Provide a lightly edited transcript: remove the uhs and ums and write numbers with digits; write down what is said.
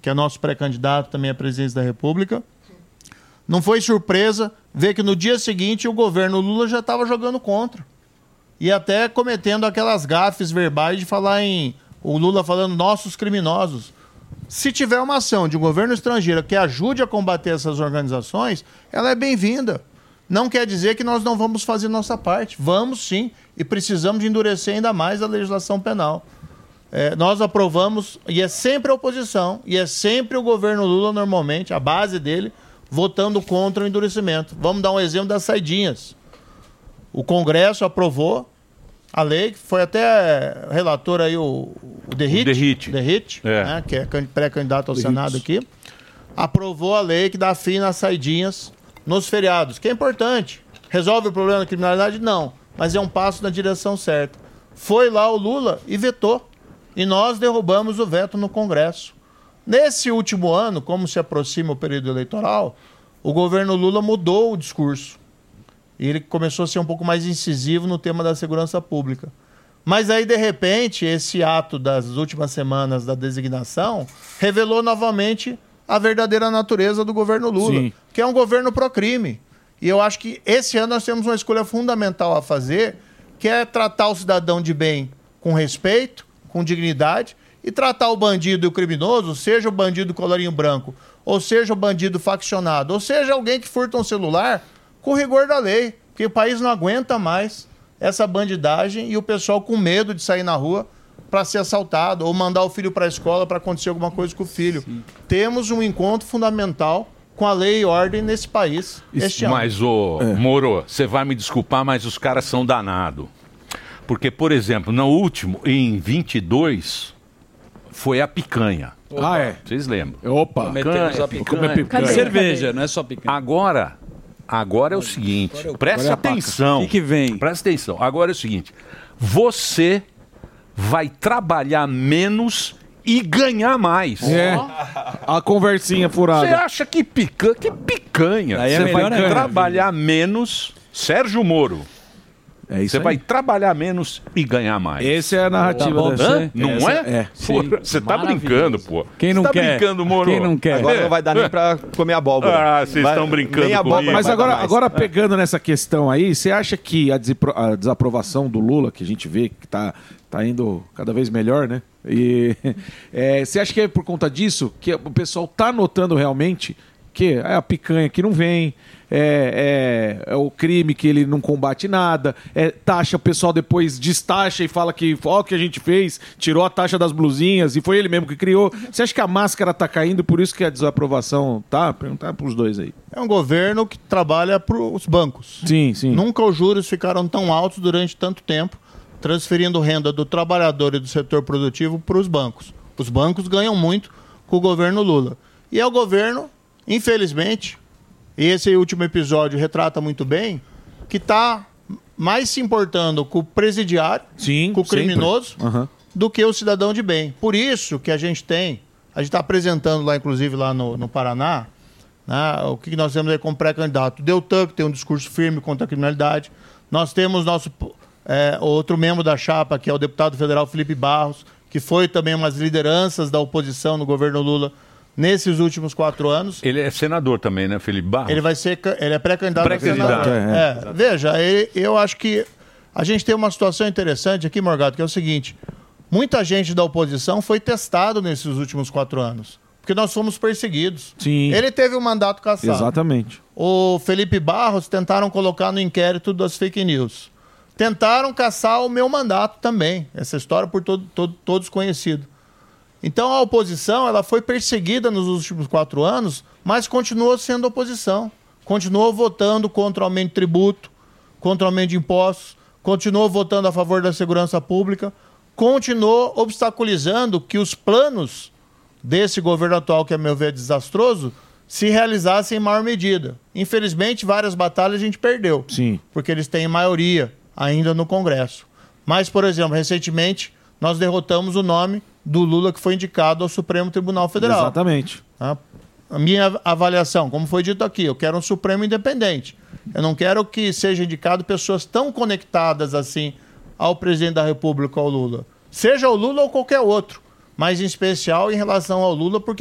que é nosso pré-candidato também à presidência da República. Não foi surpresa ver que no dia seguinte o governo Lula já estava jogando contra. E até cometendo aquelas gafes verbais de falar o Lula falando nossos criminosos. Se tiver uma ação de um governo estrangeiro que ajude a combater essas organizações, ela é bem-vinda. Não quer dizer que nós não vamos fazer nossa parte. Vamos sim, e precisamos de endurecer ainda mais a legislação penal. Nós aprovamos, e é sempre a oposição, e é sempre o governo Lula, normalmente, a base dele, votando contra o endurecimento. Vamos dar um exemplo das saidinhas. O Congresso aprovou a lei, que foi até relator aí o Derrite, né, que é pré-candidato ao Senado aqui, aprovou a lei que dá fim nas saidinhas nos feriados, que é importante. Resolve o problema da criminalidade? Não, mas é um passo na direção certa. Foi lá o Lula e vetou, e nós derrubamos o veto no Congresso. Nesse último ano, como se aproxima o período eleitoral, o governo Lula mudou o discurso. E ele começou a ser um pouco mais incisivo no tema da segurança pública. Mas aí, de repente, esse ato das últimas semanas da designação revelou novamente a verdadeira natureza do governo Lula, sim, que é um governo pró-crime. E eu acho que esse ano nós temos uma escolha fundamental a fazer, que é tratar o cidadão de bem com respeito, com dignidade, e tratar o bandido e o criminoso, seja o bandido colorinho branco, ou seja o bandido faccionado, ou seja alguém que furta um celular, com rigor da lei, porque o país não aguenta mais essa bandidagem e o pessoal com medo de sair na rua para ser assaltado ou mandar o filho para a escola para acontecer alguma coisa com o filho. Sim. Temos um encontro fundamental com a lei e ordem nesse país este ano. Mas, Moro, você vai me desculpar, mas os caras são danados. Porque, por exemplo, no último, em 22, foi a picanha. Opa. Vocês lembram? Opa! Picanha. Cerveja, não é só picanha. Agora é o seguinte, preste atenção. O que vem? Presta atenção. Agora é o seguinte, você vai trabalhar menos e ganhar mais. A conversinha furada. Você acha que picanha? Aí Você vai trabalhar menos, Sérgio Moro. Você vai trabalhar menos e ganhar mais. Essa é a narrativa Não é? Você tá brincando, pô. Quem não quer? Tá brincando, Moro? Quem não quer? Agora não vai dar nem pra comer abóbora. Vocês estão brincando comigo. Mas agora pegando nessa questão aí, você acha que a desaprovação do Lula, que a gente vê que tá indo cada vez melhor, né? E você acha que é por conta disso que o pessoal tá notando realmente que é a picanha que não vem, é o crime que ele não combate nada, taxa, o pessoal depois destacha e fala que o que a gente fez, tirou a taxa das blusinhas e foi ele mesmo que criou. Você acha que a máscara tá caindo, por isso que a desaprovação tá? Perguntar pros dois aí. É um governo que trabalha pros bancos. Sim, sim. Nunca os juros ficaram tão altos durante tanto tempo, transferindo renda do trabalhador e do setor produtivo para os bancos. Os bancos ganham muito com o governo Lula. E é o governo, infelizmente, e esse último episódio retrata muito bem, que está mais se importando com o presidiário, com o criminoso, do que o cidadão de bem. Por isso que a gente está apresentando lá, inclusive lá no Paraná, né, o que nós temos aí como pré-candidato. O Deltan, que tem um discurso firme contra a criminalidade. Nós temos nosso outro membro da chapa, que é o deputado federal Felipe Barros, que foi também umas lideranças da oposição no governo Lula nesses últimos 4 anos. Ele é senador também, né, Felipe Barros? Ele é pré-candidato a senador. Veja, eu acho que a gente tem uma situação interessante aqui, Morgado, que é o seguinte: muita gente da oposição foi testado nesses últimos 4 anos, porque nós fomos perseguidos. Sim. Ele teve um mandato cassado. Exatamente. O Felipe Barros tentaram colocar no inquérito das fake news. Tentaram caçar o meu mandato também. Essa história por todos conhecido. Então a oposição ela foi perseguida nos últimos 4 anos, mas continuou sendo oposição. Continuou votando contra o aumento de tributo, contra o aumento de impostos, continuou votando a favor da segurança pública, continuou obstaculizando que os planos desse governo atual, que a meu ver é desastroso, se realizassem em maior medida. Infelizmente, várias batalhas a gente perdeu. Sim. Porque eles têm maioria ainda no Congresso. Mas, por exemplo, recentemente, nós derrotamos o nome do Lula que foi indicado ao Supremo Tribunal Federal. Exatamente. A minha avaliação, como foi dito aqui, eu quero um Supremo independente. Eu não quero que seja indicado pessoas tão conectadas assim ao presidente da República, ao Lula. Seja o Lula ou qualquer outro, mas em especial em relação ao Lula, porque